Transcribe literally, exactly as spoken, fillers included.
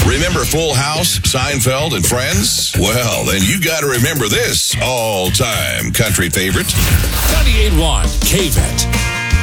Remember Full House, Seinfeld, and Friends? Well, then you got to remember this all-time country favorite. ninety-eight point one K V E T.